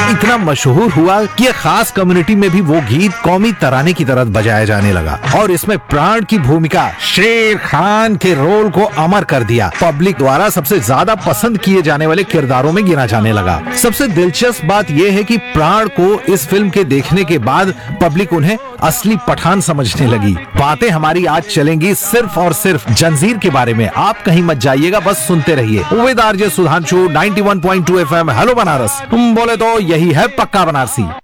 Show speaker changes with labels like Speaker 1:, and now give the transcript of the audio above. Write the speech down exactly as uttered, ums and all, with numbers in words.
Speaker 1: इतना मशहूर हुआ कि खास कम्युनिटी में भी वो गीत कौमी तराने की तरह बजाया जाने लगा और इसमें प्राण की भूमिका शेर खान के रोल को अमर कर दिया। पब्लिक द्वारा सबसे ज्यादा पसंद किए जाने वाले किरदारों में गिना जाने लगा। सबसे दिलचस्प बात यह है कि प्राण को इस फिल्म के देखने के बाद पब्लिक उन्हें असली पठान समझने लगी। बातें हमारी आज चलेंगी सिर्फ और सिर्फ जंजीर के बारे में। आप कहीं मत जाइएगा, बस सुनते रहिए। With RJ Sudhanshu ninety one point two FM hello Banaras, बोले तो यही है पक्का बनारसी।